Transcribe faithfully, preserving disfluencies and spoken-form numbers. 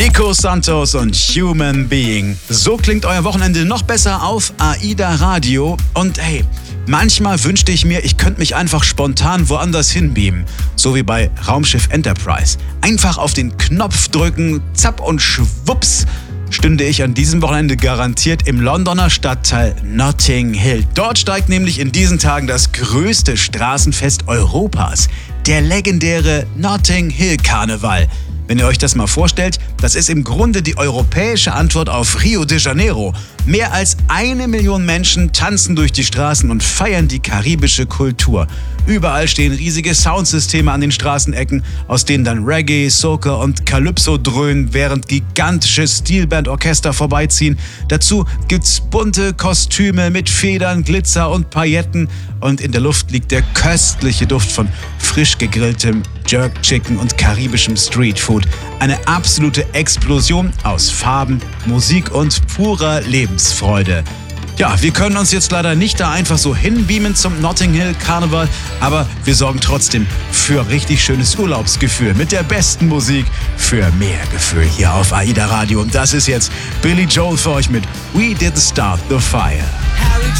Nico Santos und Human Being. So klingt euer Wochenende noch besser auf AIDA Radio. Und hey, manchmal wünschte ich mir, ich könnte mich einfach spontan woanders hinbeamen. So wie bei Raumschiff Enterprise. Einfach auf den Knopf drücken, zapp und schwupps, stünde ich an diesem Wochenende garantiert im Londoner Stadtteil Notting Hill. Dort steigt nämlich in diesen Tagen das größte Straßenfest Europas, der legendäre Notting Hill Karneval. Wenn ihr euch das mal vorstellt, das ist im Grunde die europäische Antwort auf Rio de Janeiro. Mehr als eine Million Menschen tanzen durch die Straßen und feiern die karibische Kultur. Überall stehen riesige Soundsysteme an den Straßenecken, aus denen dann Reggae, Soca und Calypso dröhnen, während gigantische Steelbandorchester vorbeiziehen. Dazu gibt's bunte Kostüme mit Federn, Glitzer und Pailletten und in der Luft liegt der köstliche Duft von frisch gegrilltem Jerk Chicken und karibischem Streetfood. Eine absolute Explosion aus Farben, Musik und purer Lebensfreude. Ja, wir können uns jetzt leider nicht da einfach so hinbeamen zum Notting Hill Karneval, aber wir sorgen trotzdem für richtig schönes Urlaubsgefühl mit der besten Musik für mehr Gefühl hier auf AIDA Radio. Und das ist jetzt Billy Joel für euch mit We Didn't Start the Fire.